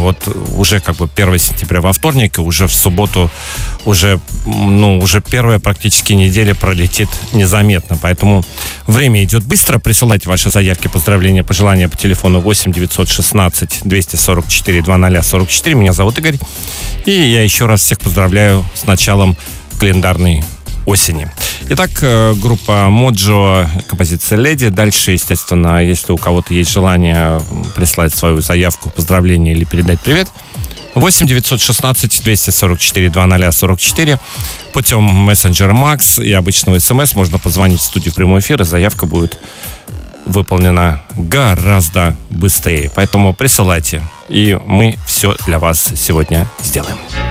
вот уже как бы 1 сентября во вторник, и уже в субботу уже первая практически неделя пролетит незаметно. Поэтому время идет быстро. Присылайте ваши заявки, поздравления, пожелания по телефону 8 916 244 2044. Меня зовут Игорь. И я еще раз всех поздравляю с началом календарной осени. Итак, группа Моджо, композиция «Леди». Дальше, естественно, если у кого-то есть желание прислать свою заявку, поздравление или передать привет, 8 916 244 2044. Путем мессенджера Макс и обычного СМС можно позвонить в студию прямой эфир, и заявка будет выполнена гораздо быстрее. Поэтому присылайте, и мы все для вас сегодня сделаем.